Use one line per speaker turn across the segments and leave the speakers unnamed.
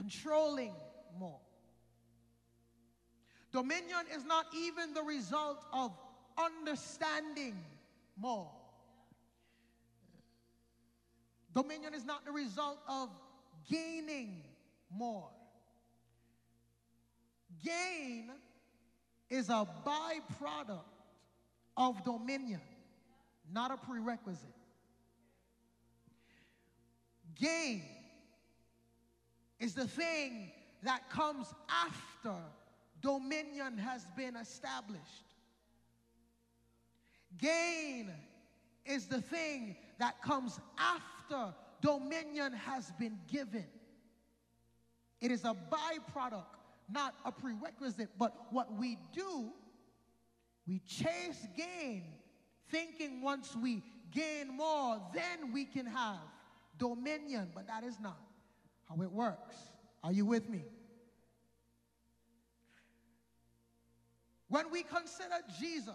controlling more. Dominion is not even the result of understanding more. Dominion is not the result of gaining more. Gain is a byproduct of dominion, not a prerequisite. Gain is the thing that comes after dominion has been established. Gain is the thing that comes after dominion has been given. It is a byproduct, not a prerequisite. But what we do, we chase gain, thinking once we gain more, then we can have dominion. But that is not how it works. Are you with me? When we consider Jesus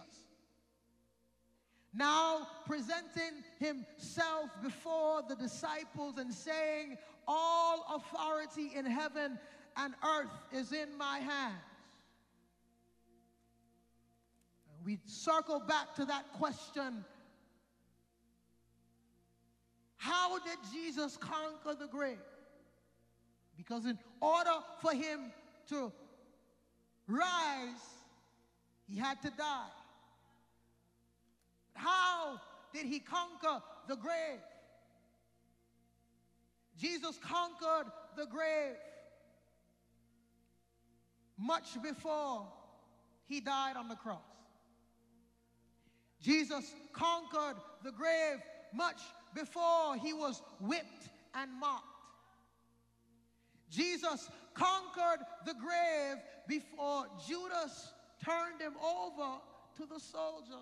now presenting himself before the disciples and saying, all authority in heaven and earth is in my hands. We circle back to that question. How did Jesus conquer the grave? Because in order for him to rise, he had to die. How did he conquer the grave? Jesus conquered the grave much before he died on the cross. Jesus conquered the grave much before he was whipped and mocked. Jesus conquered the grave before Judas turned him over to the soldiers.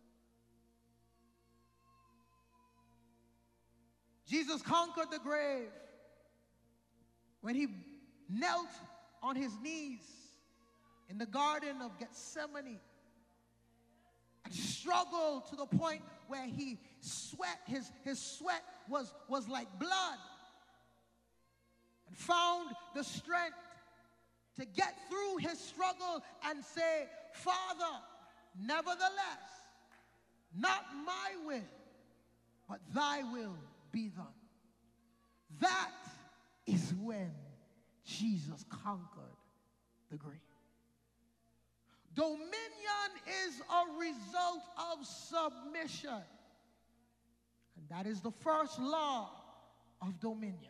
Jesus conquered the grave when he knelt on his knees in the Garden of Gethsemane and struggled to the point where he sweat, his sweat was like blood, and found the strength to get through his struggle and say, Father, nevertheless, not my will, but thy will be done. That is when Jesus conquered the grave. Dominion is a result of submission. And that is the first law of dominion.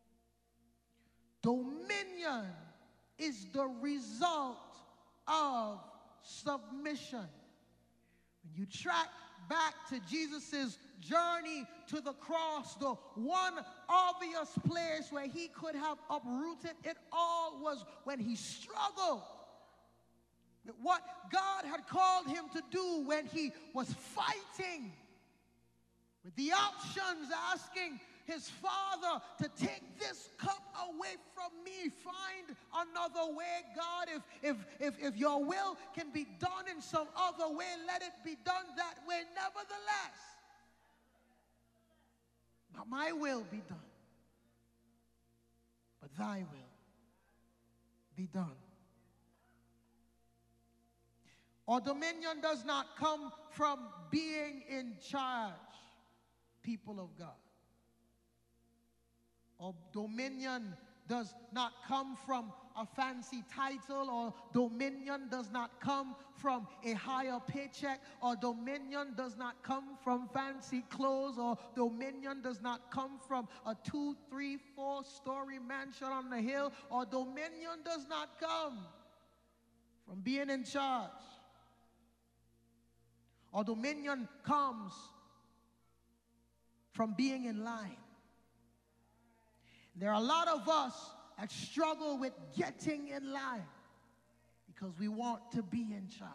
Dominion is the result of submission. When you track back to Jesus' journey to the cross, the one obvious place where he could have uprooted it all was when he struggled with what God had called him to do, when he was fighting with the options, asking his Father to take this cup away from me. Find another way, God. If your will can be done in some other way, let it be done that way. Nevertheless, not my will be done, but thy will be done. Or dominion does not come from being in charge, people of God. Or dominion does not come from a fancy title, or dominion does not come from a higher paycheck, or dominion does not come from fancy clothes, or dominion does not come from a 2, 3, 4-story mansion on the hill, or dominion does not come from being in charge. Or dominion comes from being in line. There are a lot of us that struggle with getting in line because we want to be in charge.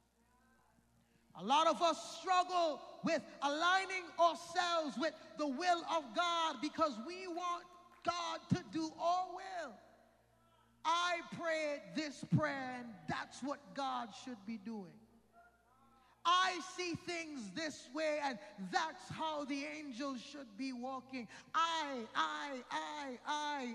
A lot of us struggle with aligning ourselves with the will of God because we want God to do our will. I prayed this prayer, and that's what God should be doing. I see things this way, and that's how the angels should be walking. I